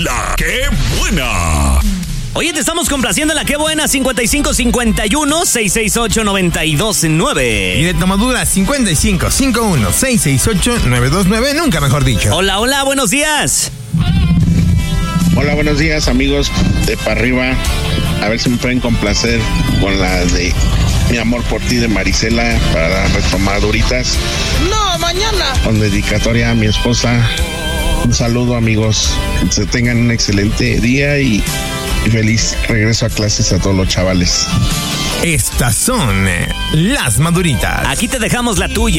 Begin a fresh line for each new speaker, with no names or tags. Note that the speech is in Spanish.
La ¡Qué buena!
Oye, te estamos complaciendo en la Qué Buena 5551-668-929.
Y de Tomadura 5551-668-929, nunca mejor dicho.
Hola, hola, buenos días.
Hola, buenos días, amigos de Pa' Arriba. A ver si me pueden complacer con la de Mi amor por ti de Marisela para las Tomaduritas.
No, mañana.
Con dedicatoria a mi esposa. Un saludo, amigos. Que se tengan un excelente día y feliz regreso a clases a todos los chavales.
Estas son las Maduritas.
Aquí te dejamos la tuya.